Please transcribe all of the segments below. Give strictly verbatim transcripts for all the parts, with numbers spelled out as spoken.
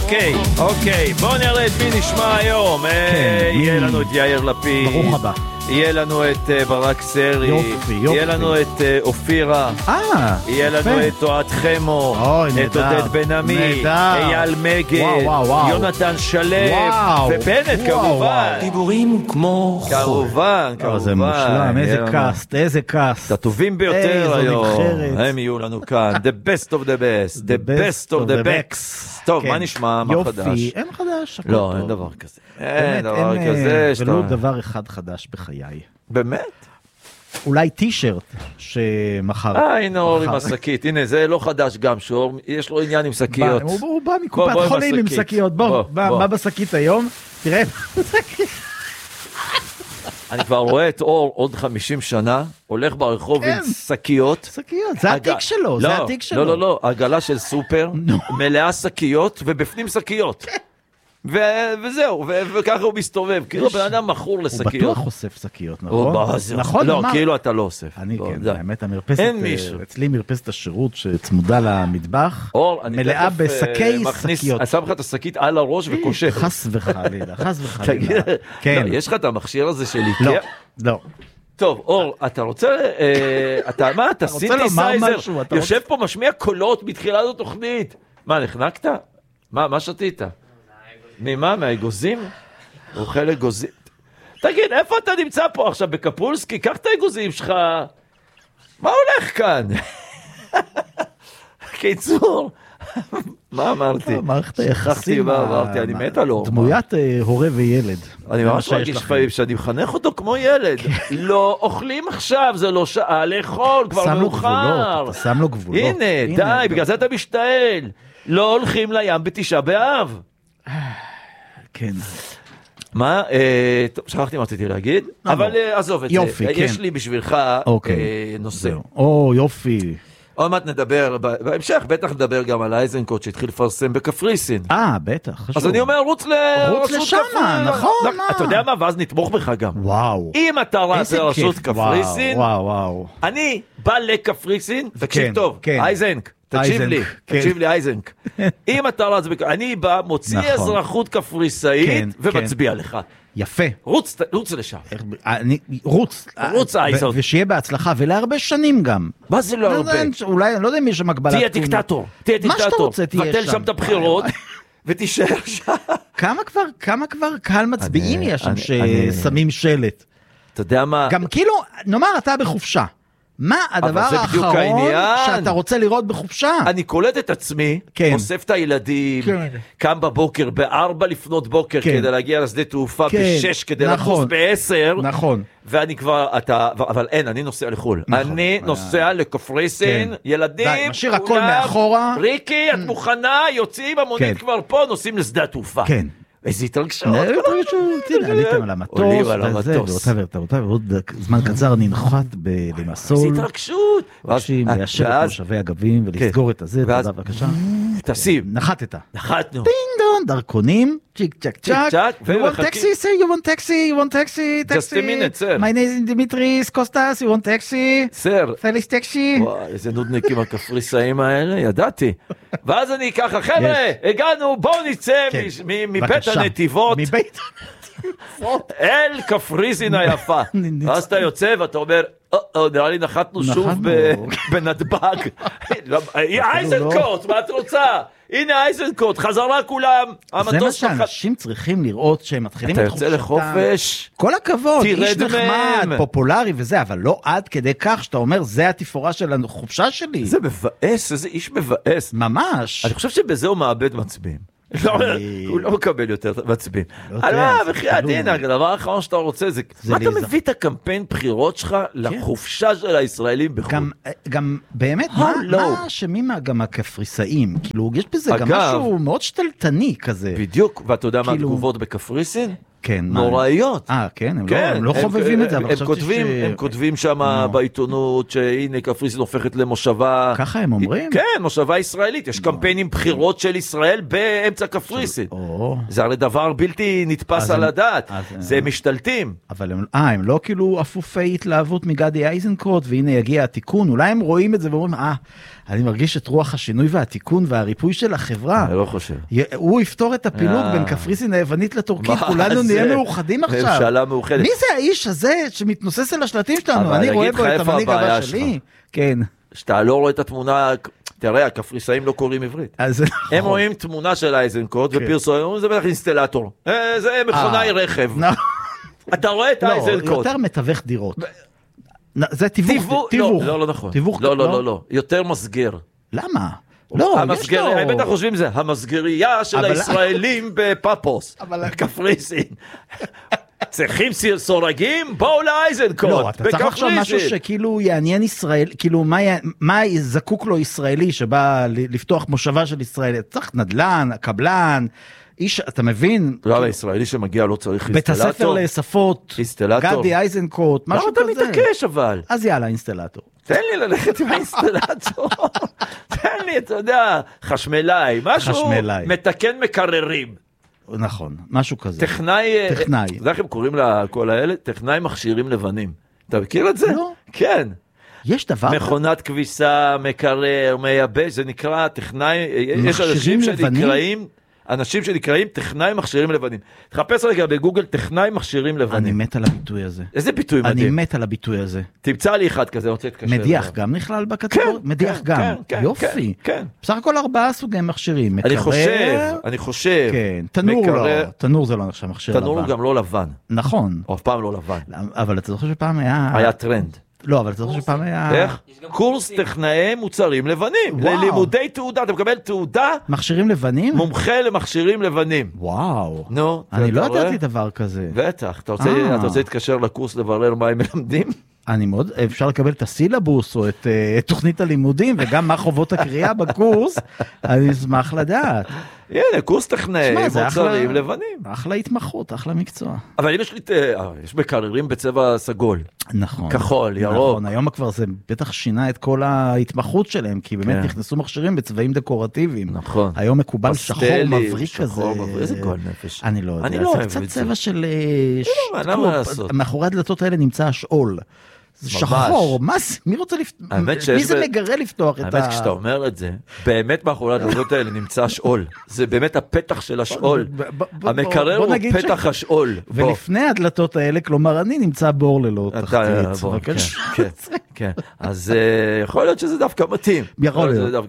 אוקיי, אוקיי, בואו נראה את מי נשמע היום. יהיה לנו את יאיר לפיד. ברוך הבא. יהיה לנו את ברק סרי. יופי, יופי. יהיה לנו את אופירה. אה, יהיה לנו את אוהד חמו. את עודד בן עמי. אייל מגד. יונתן שלם. ובנט כמובן. דיבורים כמו חול. כמובן, כמובן. זה מושלם, איזה קאסט, איזה קאסט. הטובים ביותר היום. הם יהיו לנו כאן. The best of the best. The best of the best. טוב, מה נשמע? מה חדש? יופי, אין חדש. לא, אין דבר כזה. אין דבר כזה. ולא דבר אחד חדש בחיי. באמת? אולי טישרט שמחר. אה, הנה אור עם השקית. הנה, זה לא חדש גם, שור. יש לו עניין עם שקיות. הוא בא מקופת חולים עם שקיות. בוא, מה בשקית היום? תראה. אני כבר רואה את אור עוד חמישים שנה, הולך ברחוב עם שקיות. שקיות, זה התיק שלו, זה התיק שלו. לא, לא, לא, עגלה של סופר, מלאה שקיות, ובפנים שקיות. וזהו, וככה הוא מסתובב, כאילו בן אדם מכור לשקיות. הוא בטוח אוסף שקיות, נכון? נכון, לא, כאילו אתה לא אוסף. אני כן, האמת, המרפסת, אצלי מרפסת השירות שצמודה למטבח, מלאה בשקי שקיות. אני שם לך את השקית על הראש וקושר. חס וחלילה, חס וחלילה. יש לך את המכשיר הזה של איקאה? לא, לא. טוב, אור, אתה רוצה, אתה מה, אתה סינתסייזר, יושב פה משמיע קולות בתחילת התוכנית. מה, נחנקת? מה שתית? ממה? מהאגוזים? אוכל אגוזים. תגיד, איפה אתה נמצא פה עכשיו? בקפולסקי? קח את האגוזים שלך. מה הולך כאן? קיצור. מה אמרתי? מערכת היחסים. מה אמרתי? אני מת על אור. דמוית הורה וילד. אני ממש רגיש פעמים שאני מחנך אותו כמו ילד. לא אוכלים עכשיו, זה לא שעה לאכול, כבר מאוחר. אתה שם לו גבולות. הנה, די, בגלל זה אתה משתעל. לא הולכים לים בתשעה באב. כן. מה? טוב, שכחתי מה רציתי להגיד, אבל עזוב את זה. יופי, כן. יש לי בשבילך נושא. או, יופי. עוד מעט נדבר, בהמשך בטח נדבר גם על אייזנקוט שהתחיל לפרסם בקפריסין. אה, בטח. אז אני אומר, רוץ לשם, נכון. אתה יודע מה? ואז נתמוך בך גם. וואו. אם אתה רץ לרשות קפריסין, וואו, וואו. אני בא לקפריסין, תקשיב טוב, אייזנק. תקשיב לי, תקשיב לי אייזנק. אם אתה רץ, אני בא, מוציא אזרחות קפריסאית ומצביע לך. יפה. רוץ, רוץ לשם. אני, רוץ. רוץ אייזנק. ושיהיה בהצלחה, ולהרבה שנים גם. מה זה לא הרבה? אולי, לא יודע אם יש שם הגבלת. תהיה דיקטטור. תהיה דיקטטור. מה שאתה רוצה תהיה שם. ותל שם את הבחירות, ותישאר שם. כמה כבר, כמה כבר קהל מצביעים יש שם ששמים שלט? אתה יודע מה? גם כאילו, נאמר, אתה בחופשה. מה הדבר האחרון שאתה רוצה לראות בחופשה? אני קולט את עצמי, אוסף את הילדים, קם בבוקר, בארבע לפנות בוקר, כדי להגיע לשדה תעופה, בשש כדי לחוץ בעשר, נכון. ואני כבר, אבל אין, אני נוסע לחול. אני נוסע לקפריסין, ילדים, משאיר הכל מאחורה. ריקי, את מוכנה, יוצאים, המונית כבר פה, נוסעים לשדה תעופה. כן. איזה התרגשות. עליתם על המטוס, ועוד זמן קצר ננחת במסול. איזה התרגשות. מבקשים ליישר את מושבי הגבים ולסגור את הזה, תודה בבקשה. תשים. נחתת. נחתנו. דינג דון, דרכונים, צ'יק צ'ק צ'ק. You want taxi, sir? You want taxi? You want taxi? Just a minute, sir. My name is Dimitris Kostas, you want taxi? Sir. Felix taxi. וואי, איזה נודניקים הקפריסאים האלה, ידעתי. ואז אני ככה, חבר'ה, הגענו, בואו נצא מבית הנתיבות. מבית הנתיבות. אל קפריסין היפה. ואז אתה יוצא ואתה אומר, נראה לי נחתנו שוב בנדבג. אייזנקוט, מה את רוצה? הנה אייזנקוט, חזרה כולם. זה מה שאנשים צריכים לראות שהם מתחילים את חופשתם. אתה יוצא לחופש. כל הכבוד, איש נחמד, פופולרי וזה, אבל לא עד כדי כך שאתה אומר, זה התפאורה של החופשה שלי. זה מבאס, איזה איש מבאס. ממש. אני חושב שבזה הוא מאבד מצביעים. הוא לא מקבל יותר מצביעים. על מה, בחייאת, הנה, הדבר האחרון שאתה רוצה זה... מה אתה מביא את הקמפיין בחירות שלך לחופשה של הישראלים בחו"ל? גם באמת, מה אשמים גם הקפריסאים? כאילו, יש בזה גם משהו מאוד שתלטני כזה. בדיוק, ואתה יודע מה התגובות בקפריסין? כן. נוראיות. אה, כן? הם לא חובבים את זה. הם כותבים שם בעיתונות שהנה קפריסין הופכת למושבה. ככה הם אומרים? כן, מושבה ישראלית. יש קמפיינים בחירות של ישראל באמצע קפריסין. זה הרי דבר בלתי נתפס על הדעת. זה משתלטים. אבל אה, הם לא כאילו אפופי התלהבות מגדי אייזנקוט, והנה יגיע התיקון. אולי הם רואים את זה ואומרים, אה, אני מרגיש את רוח השינוי והתיקון והריפוי של החברה. אני לא חושב. הוא יפתור את הפילוג בין קפריסין היוונית לטורקית, כולנו נהיה מאוחדים עכשיו. ממשלה מאוחדת. מי זה האיש הזה שמתנוסס על השלטים שלנו? אני רואה בו את המנהיג הבא שלי. כן. שאתה לא רואה את התמונה, תראה, הקפריסאים לא קוראים עברית. הם רואים תמונה של אייזנקוט ופרסום, זה בטח אינסטלטור. זה מכונאי רכב. אתה רואה את אייזנקוט. יותר מתווך דירות. זה תיווך. לא, לא, לא נכון. לא, לא, לא, לא. יותר מסגר. למה? לא, יש לו... הם בטח חושבים זה, המסגרייה של הישראלים בפאפוס. קפריסין. צריכים סורגים? בואו לאייזנקוט. לא, אתה צריך עכשיו משהו שכאילו יעניין ישראל, כאילו מה זקוק לו ישראלי שבא לפתוח מושבה של ישראל? צריך נדלן, קבלן, איש, אתה מבין? לא, הישראלי שמגיע לא צריך אינסטלטור. בית הספר לשפות, גדי אייזנקוט, משהו כזה. למה אתה מתעקש אבל? אז יאללה, אינסטלטור. תן לי ללכת עם האינסטלטור. תן לי, אתה יודע, חשמלאי, משהו מתקן מקררים. נכון, משהו כזה. טכנאי, טכנאי. אתה יודע איך הם קוראים לכל האלה? טכנאי מכשירים לבנים. אתה מכיר את זה? לא. כן. יש דבר? מכונת כביסה, מקרר, מייבש, זה נקרא טכנאי, יש אנשים שנקראים, אנשים שנקראים טכנאי מכשירים לבנים. תחפש רגע בגוגל טכנאי מכשירים לבנים. אני מת על הביטוי הזה. איזה ביטוי מדהים? אני מת על הביטוי הזה. תמצא לי אחד כזה, רוצה להתקשר. מדיח גם נכלל בקטגוריה? מדיח גם. יופי. בסך הכל ארבעה סוגי מכשירים. אני חושב, אני חושב. כן, תנור לא. תנור זה לא נחשב מכשיר לבן. תנור גם לא לבן. נכון. אף פעם לא לבן. אבל אתה זוכר שפעם היה... היה טרנד. לא, אבל אתה זוכר שפעם היה... איך? קורס טכנאי מוצרים לבנים. ללימודי תעודה, אתה מקבל תעודה... מכשירים לבנים? מומחה למכשירים לבנים. וואו. נו. אני לא ידעתי דבר כזה. בטח. אתה רוצה להתקשר לקורס לברר מה הם מלמדים? אני מאוד, אפשר לקבל את הסילבוס או את תוכנית הלימודים וגם מה חובות הקריאה בקורס, אני אשמח לדעת. הנה, קורס טכנאי, מוצרים לבנים. אחלה התמחות, אחלה מקצוע. אבל אם יש לי, יש מקררים בצבע סגול. נכון. כחול, ירוק. נכון, היום כבר זה בטח שינה את כל ההתמחות שלהם, כי באמת נכנסו מכשירים בצבעים דקורטיביים. נכון. היום מקובל שחור מבריק כזה. שחור מבריק, איזה גול נפש. אני לא יודע, זה קצת צבע של... למה לעשות? מאחורי הדלתות האלה נמצא השאול. זה שחור, מה זה? מי רוצה לפתוח? מי זה מגרה לפתוח את ה... האמת, כשאתה אומר את זה, באמת מאחורי הדלתות האלה נמצא השאול. זה באמת הפתח של השאול. המקרר הוא פתח השאול. ולפני הדלתות האלה, כלומר, אני נמצא בור ללא תחתית. כן, כן. אז יכול להיות שזה דווקא מתאים. יכול להיות.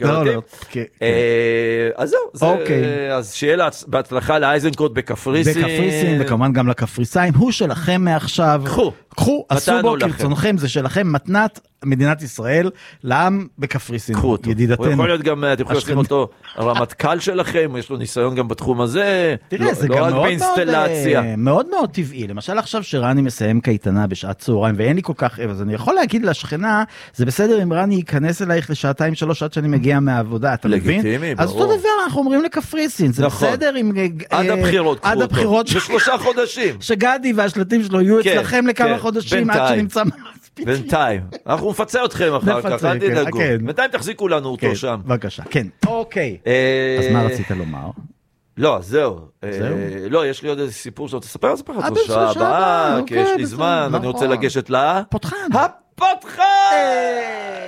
אז זהו. אז שיהיה בהצלחה לאייזנקוט בקפריסין. בקפריסין, וכמובן גם לקפריסאים. הוא שלכם מעכשיו. קחו. קחו, עשו בו כרצונכם, זה שלכם מתנת מדינת ישראל לעם בקפריסין, ידידתנו. הוא יכול להיות גם, אתם יכולים לשים אותו הרמטכ"ל שלכם, יש לו ניסיון גם בתחום הזה, תראה, זה גם מאוד מאוד טבעי. למשל עכשיו שרני מסיים קייטנה בשעת צהריים, ואין לי כל כך, אז אני יכול להגיד לשכנה, זה בסדר אם רני ייכנס אלייך לשעתיים שלוש עד שאני מגיע מהעבודה, אתה מבין? לגיטימי, ברור. אז אותו דבר אנחנו אומרים לקפריסין, זה בסדר אם... עד הבחירות קחו אותו, בשלושה חודשים. שגדי והשלטים שלו יהיו אצלכם לכמה חודשים עד שנמצא... בינתיים, אנחנו נפצה אתכם אחר כך, אל תדאגו. בינתיים תחזיקו לנו אותו שם. בבקשה, כן. אוקיי. אז מה רצית לומר? לא, זהו. לא, יש לי עוד איזה סיפור שאתה תספר, אז ספר לך את השעה הבאה, כי יש לי זמן, ואני רוצה לגשת לה... פותחן. הפותחן!